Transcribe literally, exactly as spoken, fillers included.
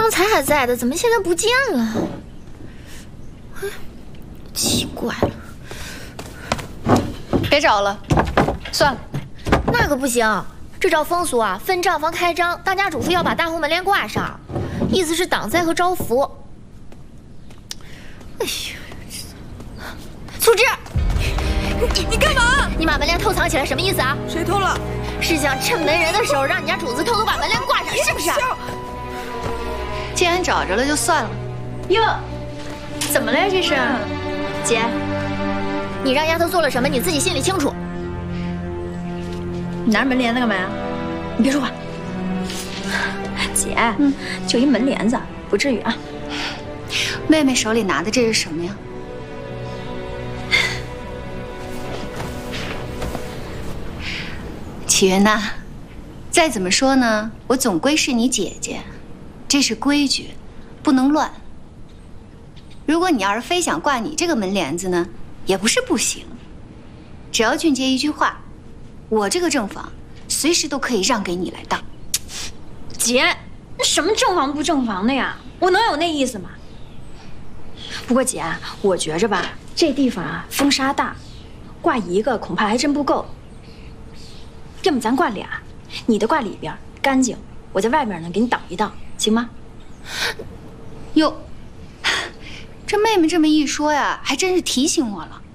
刚才还在的，怎么现在不见了？哎，奇怪了。 别找了，算了。 那可不行，这照风俗啊，分账房开张，当家主妇要把大红门帘挂上，意思是挡灾和招福。哎呀，苏芝，你你干嘛？你把门帘偷藏起来，什么意思啊？ 谁偷了？ 是想趁没人的时候，让你家主子偷偷把门帘挂上，是不是？ 既然找着了，就算了。 哟，怎么了呀？这是，姐，你让丫头做了什么，你自己心里清楚。 你拿着门帘子干嘛呀？你别说话。姐，嗯，就一门帘子，不至于啊。 妹妹手里拿的这是什么呀？启云呐，再怎么说呢，我总归是你姐姐，这是规矩，不能乱。如果你要是非想挂你这个门帘子呢，也不是不行。只要俊杰一句话，我这个正房随时都可以让给你来当。 姐，那什么正房不正房的呀？我能有那意思吗？不过姐，我觉着吧，这地方啊风沙大，挂一个恐怕还真不够。要么咱挂俩，你的挂里边干净，我在外面呢给你挡一道，行吗？ 哟，这妹妹这么一说呀，还真是提醒我了。